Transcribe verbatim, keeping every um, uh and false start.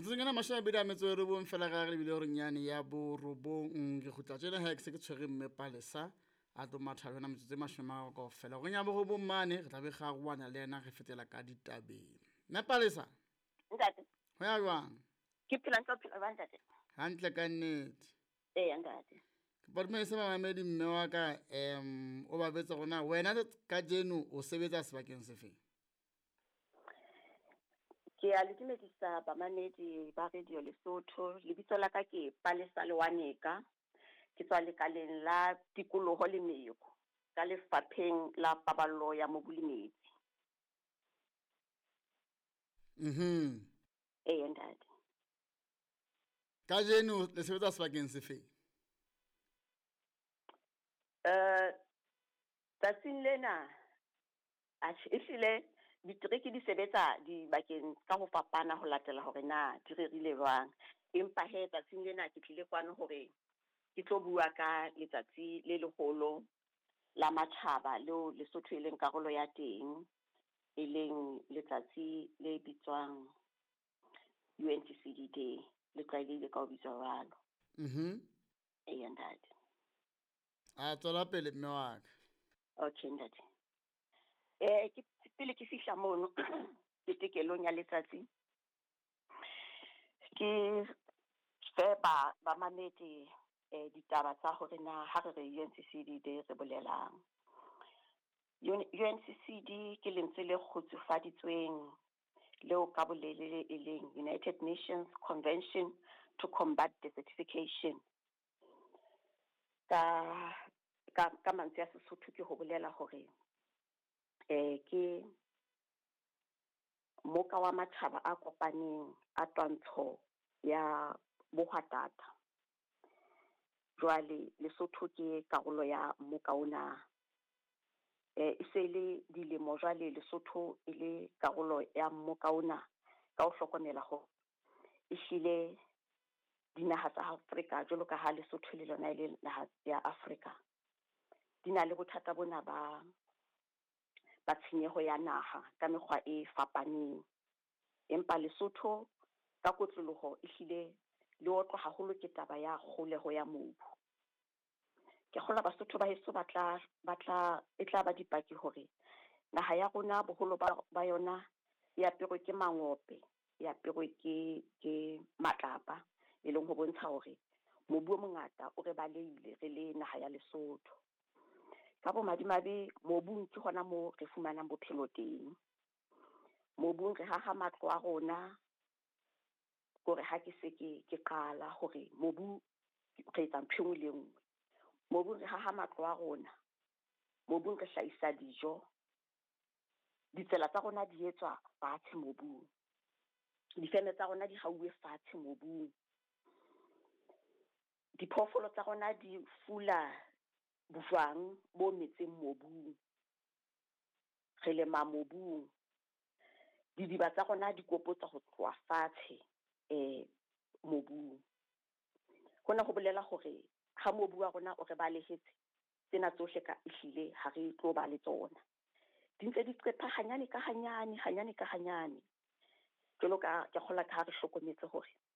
Metsotso ngana mashome a bedi a metso e robong fela ga re bile gore nyane ya bo robong ke gotla tsena ha ke se ke tshwere mme Palesa a tlo matha yona metsotso e mashome a go fela go nya bo go bomane re tla be ga go wana le yena re fetela ka ditabeng mme Palesa ntate ho ya jwang ke phela ntse phela ba ntate hantle ka nnete eh ntate ke padime se mamedi mme wa ka em o ba betsa gona wena ka jeno o sebetsa sebakeng se feng ke a le dumedisa bamamedi ba radio Lesotho lebitso la ka ke Palesa Lewaneka ke tswa lekaleng la tikoloho le meyo ka lefapheng la paballo ya mobu le metsi mhm eh ntate ka jeno le sebetsa sebakeng se feng eh tsatsing lena a ehlile ditreki di sebetsa di bakeng ka ho fapana ho latela hore na di rerile jwang empa he tsatsing lena ke tlile kwano hore ke tlo bua ka letsatsi le leholo la matjhaba leo Lesotho e leng karolo ya teng e leng letsatsi le bitswang U N C C D Day le tlwaelehile ka ho bitswa jwalo mhm eh ntate a tswela pele mme wa ka okay ntate eh ke pele ke fihla mono ke tekelong ya letsatsi ke feba ba mamedi eh ditaba tsa hore na ha re re U N C C D Day re bolelang U N C C D ke lentswe le kgotsofaditsweng leo ka bolelele e leng United Nations Convention to Combat Desertification ka ka ka mantswe a Sesotho ke ho bolela hore eh ke moka wa matjhaba a kopaneng a twantsho ya bohwatata jwale Lesotho ke karolo ya moka ona eh isele dilemo jwale Lesotho e le karolo ya moka ona ka ho hlokomela ho ishile dinaha tsa Afrika jwalo ka ha Lesotho le lona ile naha ya Afrika dina le bothata bona ba ba tshenyeho ya naha ka mekgwa e fapaneng empa Lesotho ka kotloloho ehlile le otlwa haholo ke taba ya kgoleho ya mobu ke kgola Basotho ba heso batla batla e tla ba dipaki hore naha ya rona boholo ba ba yona ya perwe ke mangope ya perwe ke ke matlapa e leng ho bontsha hore mobu o mongata o re baleile re le naha ya Lesotho ka bo madimabe mobung ke hona mo re fumanang bophelo teng mobung re haha matlo a rona gore ha ke se ke ke qala hore mobu re etsa mpho le nngwe mobung re haha matlo a rona mobung re hlahisa dijo ditsela tsa rona di etswa fatshe mobung difeme tsa rona di hauwe fatshe mobung diphoofolo tsa rona di fula bojwang bo metseng mobung re lema mobung didiba tsa rona di kopotsa ho tloha fatshe eh mobung hona ho bolela hore ha mobu wa rona o re balehetse tsena tsohle ka ehlile ha re tlo ba le tsona di ntse di qepa hanyane ka hanyane hanyane ka hanyane jwalo ka ke kgola ka re hlokometse hore